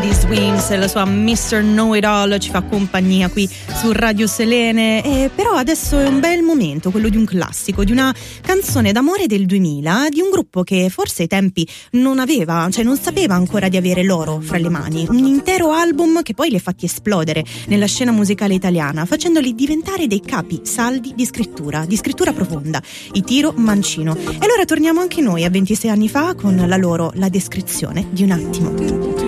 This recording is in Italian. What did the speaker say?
Teddy Swims e la sua Mr. Know It All ci fa compagnia qui su Radio Selene, però adesso è un bel momento, quello di un classico, di una canzone d'amore del 2000, di un gruppo che forse ai tempi non aveva, cioè non sapeva ancora di avere l'oro fra le mani, un intero album che poi li ha fatti esplodere nella scena musicale italiana, facendoli diventare dei capi saldi di scrittura profonda, i Tiro Mancino. E allora torniamo anche noi a 26 anni fa con la loro La descrizione di un attimo.